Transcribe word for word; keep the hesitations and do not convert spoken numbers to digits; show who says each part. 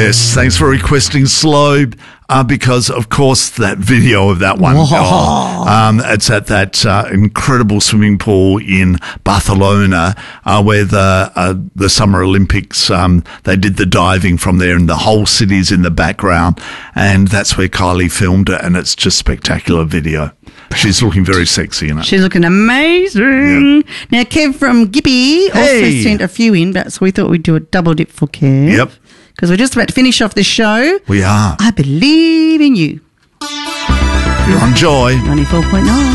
Speaker 1: Yes, thanks for requesting Slow, uh, because, of course, that video of that one, oh, um, it's at that uh, incredible swimming pool in Barcelona uh, where the uh, the Summer Olympics, um, they did the diving from there and the whole city's in the background, and that's where Kylie filmed it, and it's just spectacular video. She's looking very sexy in it.
Speaker 2: She's looking amazing. Yeah. Now, Kev from Gippy
Speaker 1: Hey.
Speaker 2: also sent a few in, but so we thought we'd do a double dip for Kev.
Speaker 1: Yep.
Speaker 2: Because we're just about to finish off the show.
Speaker 1: We are.
Speaker 2: I believe in you.
Speaker 1: You're on Joy.
Speaker 2: ninety-four point nine.